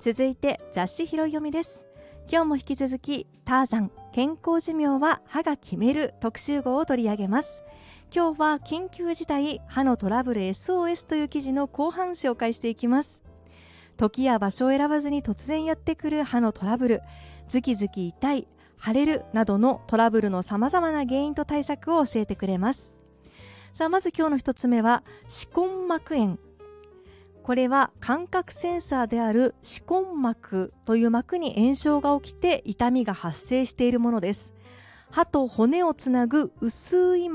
続いて雑誌拾い読みです。今日も引き続きターザン健康寿命は歯が決める特集号を取り上げます。今日は緊急事態歯のトラブル SOS という記事の後半紹介していきます。時や場所を選ばずに突然やってくる歯のトラブル、ズキズキ痛い、腫れるなどのトラブルのさまざまな原因と対策を教えてくれます。さあ、まず今日の一つ目は歯根膜炎。これは感覚センサーである歯根膜という膜に炎症が起きて痛みが発生しているものです。歯と骨をつなぐ薄い